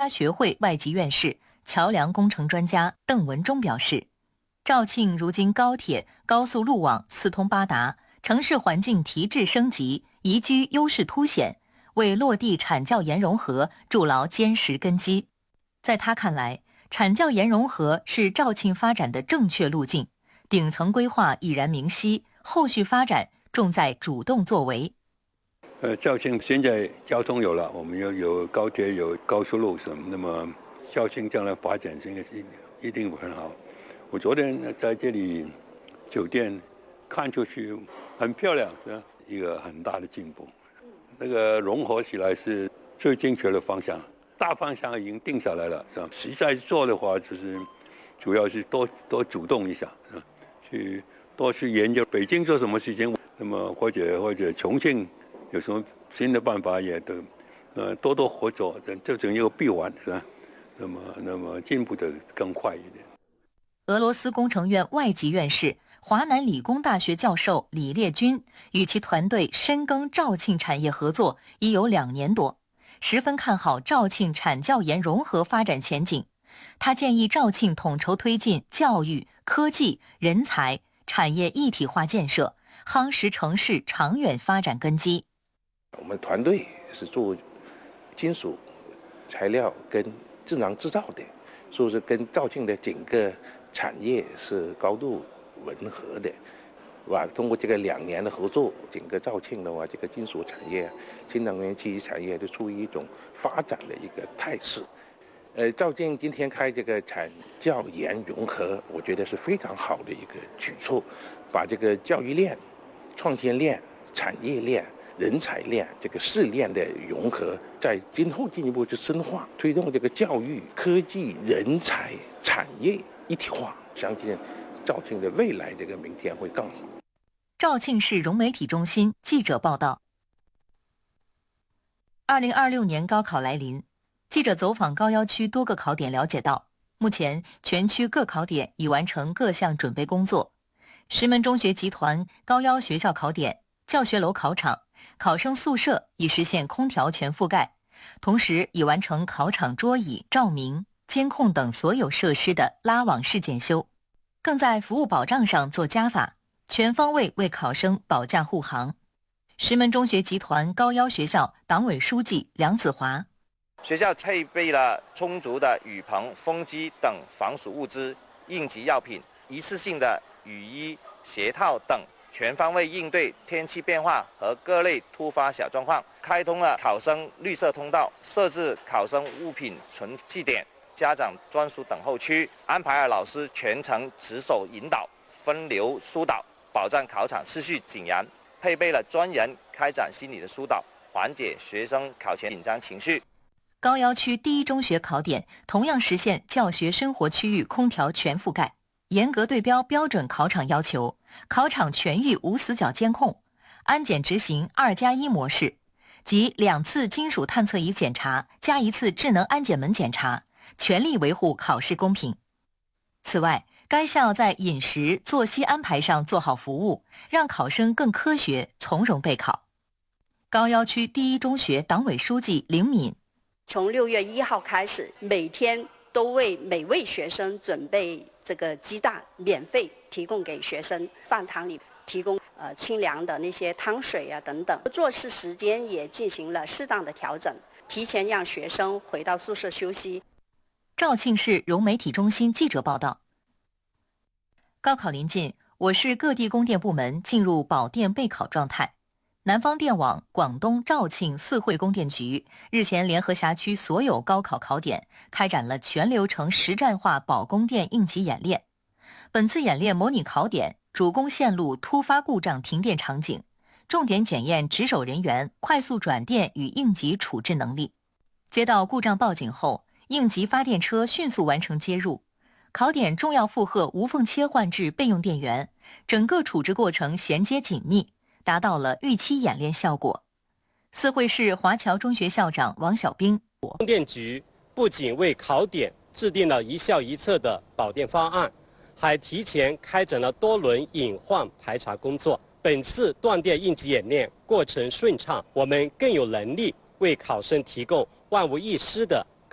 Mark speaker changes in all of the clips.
Speaker 1: 发学会外籍院士、桥梁工程专家邓文忠表示，肇庆如今高铁、高速路网四通八达，城市环境提质升级，宜居优势凸显，为落地产教研融合筑牢坚实根基。在他看来，产教研融合是肇庆发展的正确路径，顶层规划已然明晰，后续发展重在主动作为。
Speaker 2: 肇庆现在交通有了，我们有高铁，有高速路什么，那么肇庆将来发展应该是一定很好。我昨天在这里酒店看出去很漂亮，是一个很大的进步。那个融合起来是最正确的方向，大方向已经定下来了，是吧？实在做的话，就是主要是多主动一下，多去研究北京做什么事情，那么或者重庆有什么新的办法，也都多合作，这整一个闭环，是吧？那么进步的更快一点。
Speaker 1: 俄罗斯工程院外籍院士、华南理工大学教授李烈军与其团队深耕肇庆产业合作已有2年多，十分看好肇庆产教研融合发展前景。他建议肇庆统筹推进教育、科技、人才、产业一体化建设，夯实城市长远发展根基。
Speaker 3: 我们团队是做金属材料跟智能制造的，所以说跟肇庆的整个产业是高度吻合的，是吧？通过这个2年的合作，整个肇庆的话，这个金属产业、新能源汽车产业都处于一种发展的一个态势。肇庆今天开这个产教研融合，我觉得是非常好的一个举措，把这个教育链、创新链、产业链、人才链这个4链的融合，在今后进一步去深化，推动这个教育、科技、人才、产业一体化，相信肇庆的未来这个明天会更好。
Speaker 1: 肇庆市融媒体中心记者报道。2026年高考来临，记者走访高要区多个考点，了解到，目前全区各考点已完成各项准备工作。石门中学集团高要学校考点、教学楼考场、考生宿舍已实现空调全覆盖，同时已完成考场桌椅、照明、监控等所有设施的拉网式检修，更在服务保障上做加法，全方位为考生保驾护航。石门中学集团高要学校党委书记梁子华，
Speaker 4: 学校配备了充足的雨棚、风机等防暑物资、应急药品、一次性的雨衣、鞋套等，全方位应对天气变化和各类突发小状况。开通了考生绿色通道，设置考生物品存记点、家长专属等候区，安排了老师全程值守引导、分流疏导，保障考场秩序井然。配备了专人开展心理的疏导，缓解学生考前紧张情绪。
Speaker 1: 高要区第一中学考点同样实现教学生活区域空调全覆盖，严格对标标准考场要求，考场全域无死角监控，安检执行2+1模式，即2次金属探测仪检查加1次智能安检门检查，全力维护考试公平。此外，该校在饮食、作息安排上做好服务，让考生更科学从容备考。高要区第一中学党委书记林敏，
Speaker 5: 从6月1号开始，每天都为每位学生准备这个鸡蛋，免费提供给学生，饭堂里提供清凉的那些汤水啊等等。做事时间也进行了适当的调整，提前让学生回到宿舍休息。
Speaker 1: 肇庆市融媒体中心记者报道。高考临近，我市各地供电部门进入保电备考状态。南方电网广东肇庆4会供电局日前联合辖区所有高考考点开展了全流程实战化保供电应急演练。本次演练模拟考点主供线路突发故障停电场景，重点检验值守人员快速转电与应急处置能力。接到故障报警后，应急发电车迅速完成接入。考点重要负荷无缝切换至备用电源，整个处置过程衔接紧密，达到了预期演练效果。4会市华侨中学校长王小兵，
Speaker 6: 供电局不仅为考点制定了一校一策的保电方案，还提前开展了多轮隐患排查工作。本次断电应急演练过程顺畅，我们更有能力为考生提供万无一失的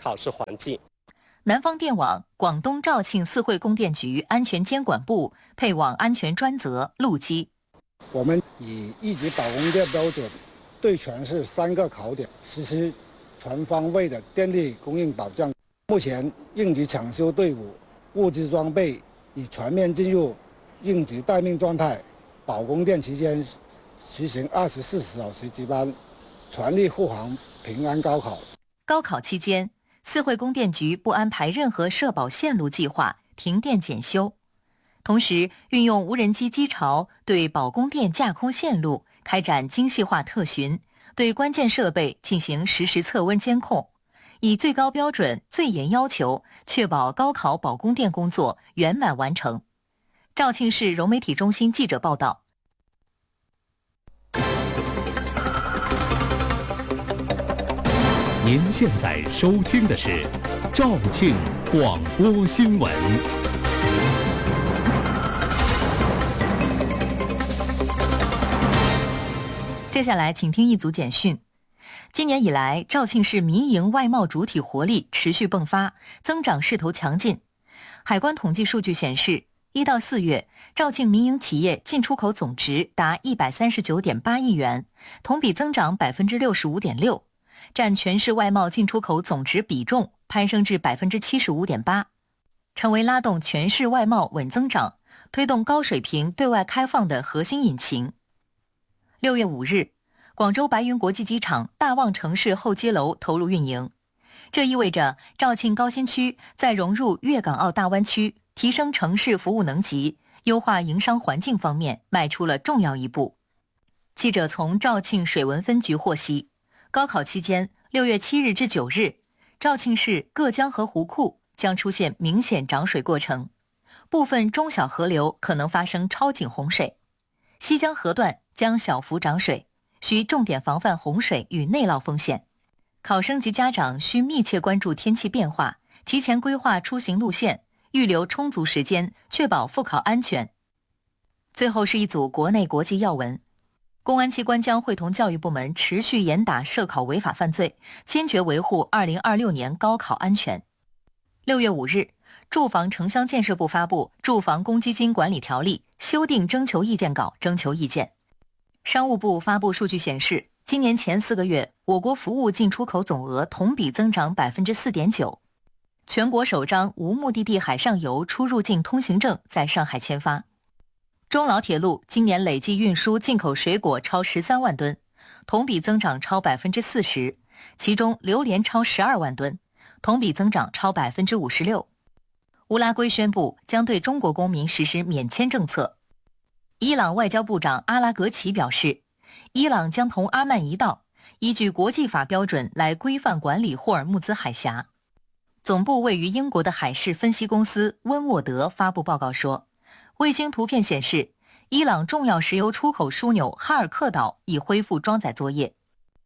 Speaker 6: 考试环境。
Speaker 1: 南方电网、广东肇庆四惠供电局安全监管部配网安全专责陆基。
Speaker 7: 我们以一级保供电标准对全市3个考点实施全方位的电力供应保障。目前应急抢修队伍、物资装备已全面进入应急待命状态。保供电期间实行24小时值班，全力护航平安高考。
Speaker 1: 高考期间，四惠供电局不安排任何社保线路计划、停电检修，同时运用无人机机巢对保供电架空线路开展精细化特巡，对关键设备进行实时测温监控，以最高标准、最严要求，确保高考保供电工作圆满完成。肇庆市融媒体中心记者报道。
Speaker 8: 您现在收听的是肇庆广播新闻。
Speaker 1: 接下来请听一组简讯。今年以来，肇庆市民营外贸主体活力持续迸发，增长势头强劲。海关统计数据显示，1到4月，肇庆民营企业进出口总值达139.8亿元，同比增长65.6%，占全市外贸进出口总值比重攀升至75.8%，成为拉动全市外贸稳增长、推动高水平对外开放的核心引擎。6月5日，广州白云国际机场大望城市候机楼投入运营，这意味着肇庆高新区在融入粤港澳大湾区、提升城市服务能级、优化营商环境方面迈出了重要一步。记者从肇庆水文分局获悉，高考期间6月7日至9日，肇庆市各江河湖库将出现明显涨水过程，部分中小河流可能发生超警洪水，西江河段将小幅涨水，需重点防范洪水与内涝风险。考生及家长需密切关注天气变化，提前规划出行路线，预留充足时间，确保复考安全。最后是一组国内国际要闻。公安机关将会同教育部门持续严打涉考违法犯罪，坚决维护2026年高考安全。6月5日，住房城乡建设部发布《住房公积金管理条例》修订征求意见稿征求意见。商务部发布数据显示，今年前4个月，我国服务进出口总额同比增长4.9%。全国首张无目的地海上游出入境通行证在上海签发。中老铁路今年累计运输进口水果超13万吨，同比增长超40%，其中榴莲超12万吨，同比增长超56%。乌拉圭宣布将对中国公民实施免签政策。伊朗外交部长阿拉格齐表示，伊朗将同阿曼一道，依据国际法标准来规范管理霍尔木兹海峡。总部位于英国的海事分析公司温沃德发布报告说，卫星图片显示，伊朗重要石油出口枢纽哈尔克岛已恢复装载作业。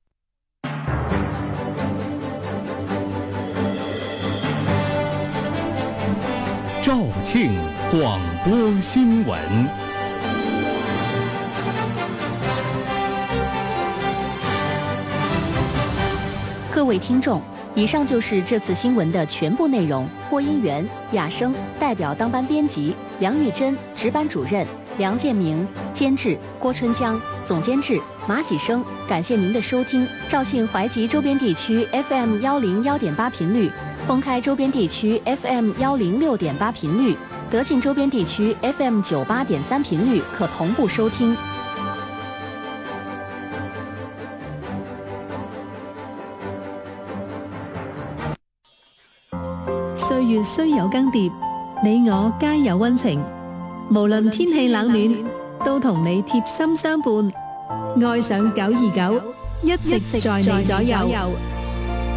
Speaker 8: 肇庆广播新闻。
Speaker 9: 各位听众，以上就是这次新闻的全部内容。播音员雅生，代表当班编辑梁玉珍，值班主任梁建明，监制郭春江，总监制马喜生。感谢您的收听。肇庆怀集周边地区 FM 101.8频率，封开周边地区 FM 106.8频率，德庆周边地区 FM 98.3频率可同步收听。
Speaker 10: 歲月雖有更迭，你我皆有溫情。無論天氣冷暖，都同你貼心相伴。愛上929，一直在你左右。